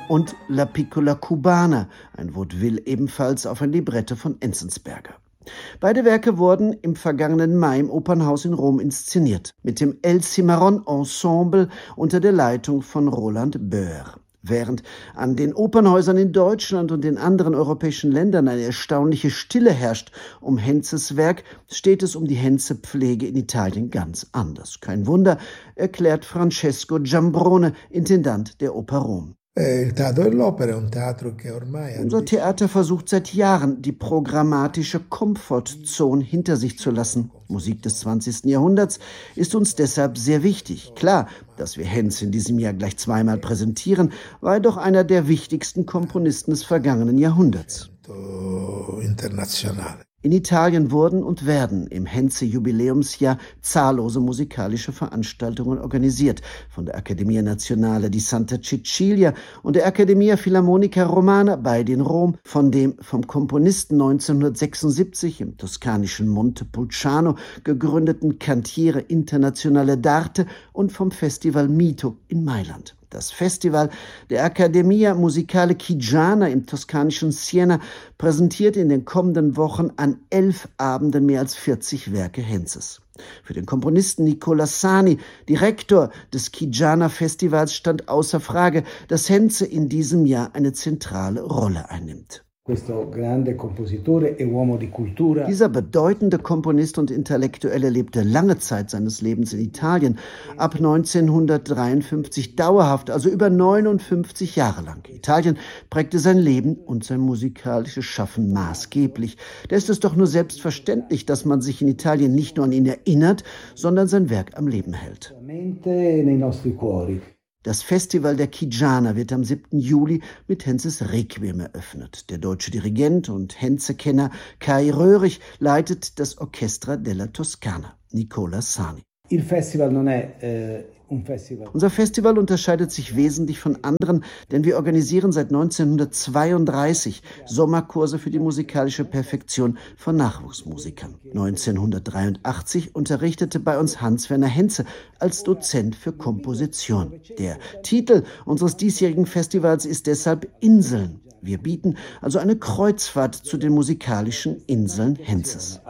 und La Piccola Cubana, ein Vaudeville ebenfalls auf ein Libretto von Enzensberger. Beide Werke wurden im vergangenen Mai im Opernhaus in Rom inszeniert, mit dem El Cimarron Ensemble unter der Leitung von Roland Boehr. Während an den Opernhäusern in Deutschland und in anderen europäischen Ländern eine erstaunliche Stille herrscht um Henzes Werk, steht es um die Henze-Pflege in Italien ganz anders. Kein Wunder, erklärt Francesco Giambrone, Intendant der Oper Rom. Unser Theater versucht seit Jahren, die programmatische Comfort-Zone hinter sich zu lassen. Musik des 20. Jahrhunderts ist uns deshalb sehr wichtig. Klar, dass wir Henze in diesem Jahr gleich zweimal präsentieren, war er doch einer der wichtigsten Komponisten des vergangenen Jahrhunderts. In Italien wurden und werden im Henze-Jubiläumsjahr zahllose musikalische Veranstaltungen organisiert, von der Accademia Nazionale di Santa Cecilia und der Accademia Filarmonica Romana, beide in Rom, von dem vom Komponisten 1976 im toskanischen Montepulciano gegründeten Cantiere Internazionale d'Arte und vom Festival Mito in Mailand. Das Festival der Accademia Musicale Chigiana im toskanischen Siena präsentiert in den kommenden Wochen an 11 Abenden mehr als 40 Werke Henzes. Für den Komponisten Nicola Sani, Direktor des Chigiana Festivals, stand außer Frage, dass Henze in diesem Jahr eine zentrale Rolle einnimmt. Dieser bedeutende Komponist und Intellektuelle lebte lange Zeit seines Lebens in Italien, ab 1953 dauerhaft, also über 59 Jahre lang. Italien prägte sein Leben und sein musikalisches Schaffen maßgeblich. Da ist es doch nur selbstverständlich, dass man sich in Italien nicht nur an ihn erinnert, sondern sein Werk am Leben hält. Das Festival der Chigiana wird am 7. Juli mit Henzes Requiem eröffnet. Der deutsche Dirigent und Henze-Kenner Kai Röhrig leitet das Orchestra della Toscana. Nicola Sani. Unser Festival unterscheidet sich wesentlich von anderen, denn wir organisieren seit 1932 Sommerkurse für die musikalische Perfektion von Nachwuchsmusikern. 1983 unterrichtete bei uns Hans-Werner Henze als Dozent für Komposition. Der Titel unseres diesjährigen Festivals ist deshalb Inseln. Wir bieten also eine Kreuzfahrt zu den musikalischen Inseln Henzes.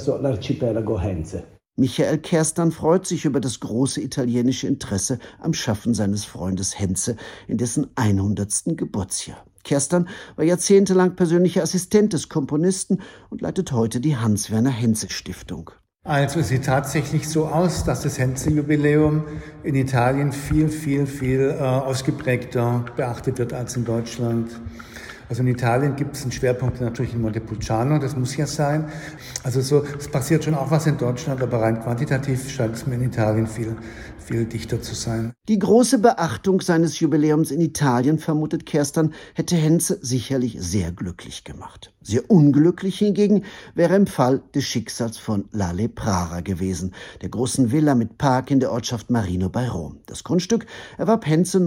Michael Kerstan freut sich über das große italienische Interesse am Schaffen seines Freundes Henze in dessen 100. Geburtsjahr. Kerstan war jahrzehntelang persönlicher Assistent des Komponisten und leitet heute die Hans-Werner-Henze-Stiftung. Also es sieht tatsächlich so aus, dass das Henze-Jubiläum in Italien viel ausgeprägter beachtet wird als in Deutschland. Also in Italien gibt es einen Schwerpunkt natürlich in Montepulciano, das muss ja sein. Also es passiert schon auch was in Deutschland, aber rein quantitativ scheint es mir in Italien viel dichter zu sein. Die große Beachtung seines Jubiläums in Italien, vermutet Kerstan, hätte Henze sicherlich sehr glücklich gemacht. Sehr unglücklich hingegen wäre im Fall des Schicksals von La Leprara gewesen, der großen Villa mit Park in der Ortschaft Marino bei Rom. Das Grundstück erwarb Henze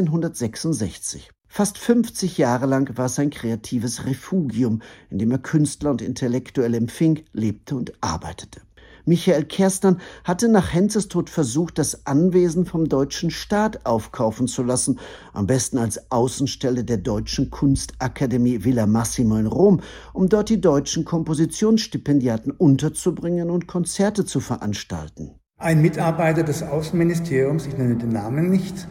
1966. Fast 50 Jahre lang war es ein kreatives Refugium, in dem er Künstler und Intellektuelle empfing, lebte und arbeitete. Michael Kerstan hatte nach Henzes Tod versucht, das Anwesen vom deutschen Staat aufkaufen zu lassen, am besten als Außenstelle der Deutschen Kunstakademie Villa Massimo in Rom, um dort die deutschen Kompositionsstipendiaten unterzubringen und Konzerte zu veranstalten. Ein Mitarbeiter des Außenministeriums, ich nenne den Namen nicht,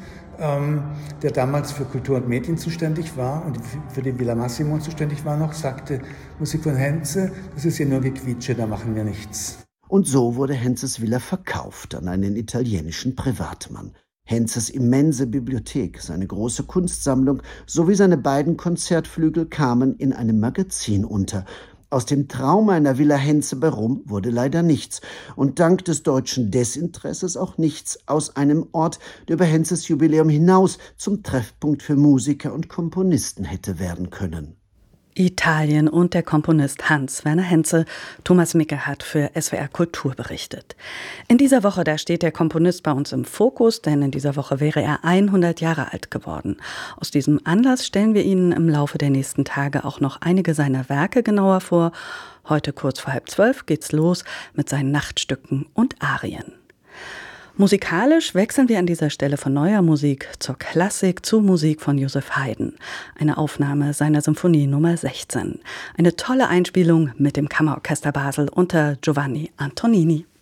der damals für Kultur und Medien zuständig war und für die Villa Massimo zuständig war noch, sagte, Musik von Henze, das ist ja nur Gequietsche, da machen wir nichts. Und so wurde Henzes Villa verkauft an einen italienischen Privatmann. Henzes immense Bibliothek, seine große Kunstsammlung sowie seine beiden Konzertflügel kamen in einem Magazin unter. Aus dem Traum einer Villa Henze bei Rom wurde leider nichts und dank des deutschen Desinteresses auch nichts aus einem Ort, der über Henzes Jubiläum hinaus zum Treffpunkt für Musiker und Komponisten hätte werden können. Italien und der Komponist Hans-Werner Henze. Thomas Micke hat für SWR Kultur berichtet. In dieser Woche, da steht der Komponist bei uns im Fokus, denn in dieser Woche wäre er 100 Jahre alt geworden. Aus diesem Anlass stellen wir Ihnen im Laufe der nächsten Tage auch noch einige seiner Werke genauer vor. Heute kurz vor 11:30 geht's los mit seinen Nachtstücken und Arien. Musikalisch wechseln wir an dieser Stelle von neuer Musik zur Klassik zu Musik von Joseph Haydn. Eine Aufnahme seiner Symphonie Nummer 16. Eine tolle Einspielung mit dem Kammerorchester Basel unter Giovanni Antonini.